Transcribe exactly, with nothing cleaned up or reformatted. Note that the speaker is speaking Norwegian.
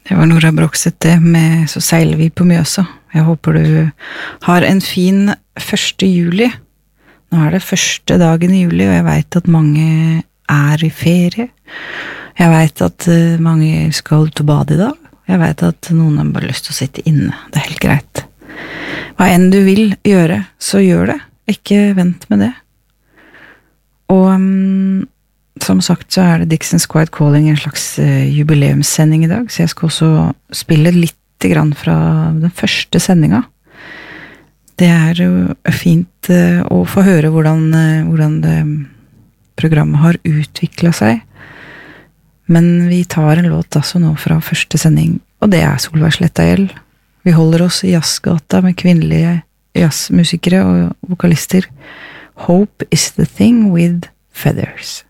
Det var Nora Brokset det med Så seiler vi på Mjøsa. Jeg håper du har en fin første juli. Nå er det første dagen i juli, og jeg vet at mange er i ferie. Jeg vet at mange skal ut og bade i dag. Jeg vet at noen har bare lyst til å sitte inne. Det er helt greit. Hva enn du vil gjøre, så gjør det. Ikke vent med det. Og um, som sagt så er det Dixon's Quiet Calling en slags uh, jubileumssending i dag, så jeg skal også spille litt grann fra den første sendinga. Det er jo fint uh, å få høre hvordan, uh, hvordan det programmet har utviklet seg. Men vi tar en låt altså nå fra første sending, og det er Solveig Slettagjeld. Vi holder oss i jazzgata med kvinnelige jazzmusikere og vokalister. Hope is the thing with feathers.